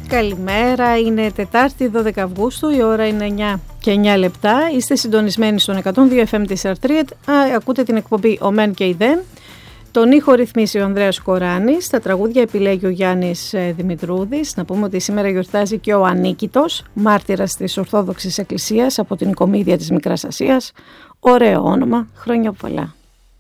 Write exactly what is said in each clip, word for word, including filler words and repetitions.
Καλημέρα, είναι Τετάρτη δώδεκα Αυγούστου, η ώρα είναι εννιά και εννιά λεπτά. Είστε συντονισμένοι στον εκατόν δύο εφ εμ της Αρτρίτ. Ακούτε την εκπομπή «Ο Μεν και η Δε». Τον ήχο ρυθμίσει ο Ανδρέας Κοράνης, τα τραγούδια επιλέγει ο Γιάννης Δημητρούδης. Να πούμε ότι σήμερα γιορτάζει και ο Ανίκητος, μάρτυρας της Ορθόδοξης Εκκλησίας από την Οικομίδια της Μικράς Ασίας. Ωραίο όνομα, χρόνια πολλά.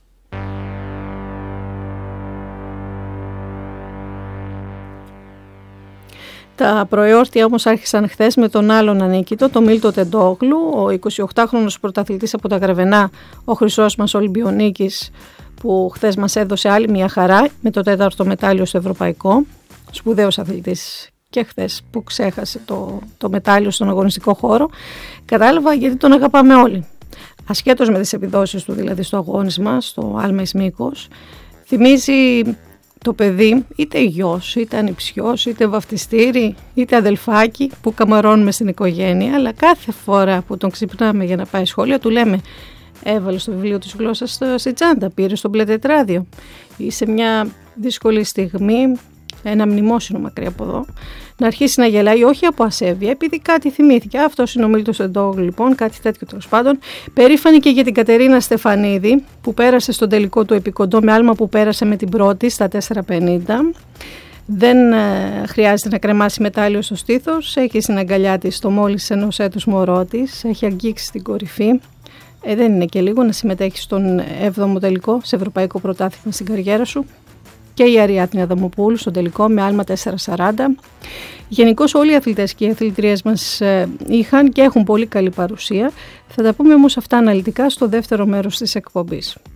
Τα προεόρτια όμως άρχισαν χθες με τον άλλον Ανίκητο, τον Μίλτο Τεντόγλου, ο εικοσιοκτάχρονος πρωταθλητής από τα Γρεβενά, ο χρυσός μας Ολυμπιονίκης, που χθες μας έδωσε άλλη μια χαρά με το τέταρτο μετάλλιο στο Ευρωπαϊκό. Σπουδαίος αθλητής και χθες που ξέχασε το, το μετάλλιο στον αγωνιστικό χώρο. Κατάλαβα γιατί τον αγαπάμε όλοι. Ασχέτως με τις επιδόσεις του, δηλαδή στο αγώνισμα, στο Άλμες Μήκος, θυμίζει το παιδί, είτε γιος, είτε ανιψιός, είτε βαφτιστήρι, είτε αδελφάκι που καμαρώνουμε στην οικογένεια, αλλά κάθε φορά που τον ξυπνάμε για να πάει σχόλιο του λέμε: έβαλε στο βιβλίο της γλώσσας στη τσάντα, πήρε στο μπλε τετράδιο, ή σε μια δύσκολη στιγμή, ένα μνημόσυνο μακριά από εδώ, να αρχίσει να γελάει, όχι από ασέβεια, επειδή κάτι θυμήθηκε. Αυτός είναι ο Μίλτος Τεντόγλου, λοιπόν, κάτι τέτοιο τέλος πάντων. Περήφανη και για την Κατερίνα Στεφανίδη, που πέρασε στον τελικό του επικοντό με άλμα που πέρασε με την πρώτη στα τέσσερα πενήντα. Δεν ε, χρειάζεται να κρεμάσει μετάλλιο στο στήθος, έχει στην αγκαλιά της το μόλις ενός έτους μωρό της, έχει αγγίξει την κορυφή. Ε, δεν είναι και λίγο να συμμετέχει στον έβδομο τελικό σε ευρωπαϊκό πρωτάθλημα στην καριέρα σου. Και η Αριάδνη Αδαμοπούλου στον τελικό με άλμα τέσσερα σαράντα. Γενικώς όλοι οι αθλητές και οι αθλητρίες μας ε, είχαν και έχουν πολύ καλή παρουσία. Θα τα πούμε όμως αυτά αναλυτικά στο δεύτερο μέρος της εκπομπής.